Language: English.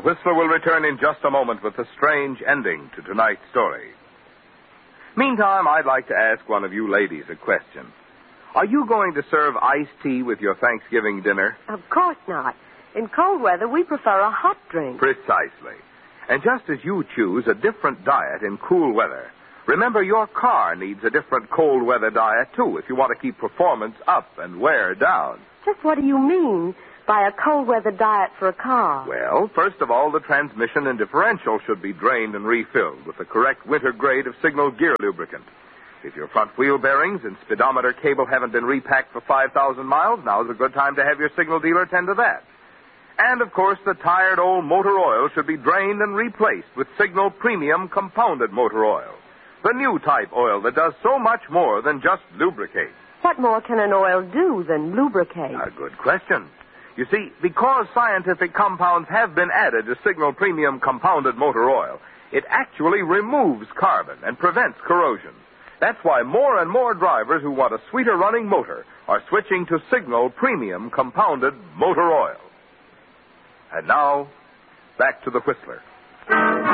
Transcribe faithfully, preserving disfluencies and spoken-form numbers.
Whistler will return in just a moment with a strange ending to tonight's story. Meantime, I'd like to ask one of you ladies a question. Are you going to serve iced tea with your Thanksgiving dinner? Of course not. In cold weather, we prefer a hot drink. Precisely. And just as you choose a different diet in cool weather, remember your car needs a different cold weather diet, too, if you want to keep performance up and wear down. Just what do you mean by a cold weather diet for a car? Well, first of all, the transmission and differential should be drained and refilled with the correct winter grade of Signal gear lubricant. If your front wheel bearings and speedometer cable haven't been repacked for five thousand miles, now's a good time to have your Signal dealer tend to that. And, of course, the tired old motor oil should be drained and replaced with Signal Premium Compounded Motor Oil, the new type oil that does so much more than just lubricate. What more can an oil do than lubricate? A good question. You see, because scientific compounds have been added to Signal Premium Compounded Motor Oil, it actually removes carbon and prevents corrosion. That's why more and more drivers who want a sweeter running motor are switching to Signal Premium Compounded Motor Oil. And now, back to the Whistler.